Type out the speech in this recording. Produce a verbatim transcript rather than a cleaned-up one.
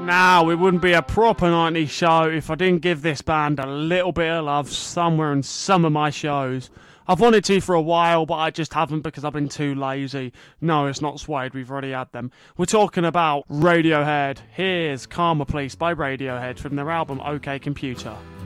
Now, it wouldn't be a proper nineties show if I didn't give this band a little bit of love somewhere in some of my shows. I've wanted to for a while, but I just haven't because I've been too lazy. No, it's not Suede, we've already had them. We're talking about Radiohead. Here's Karma Police by Radiohead from their album OK Computer.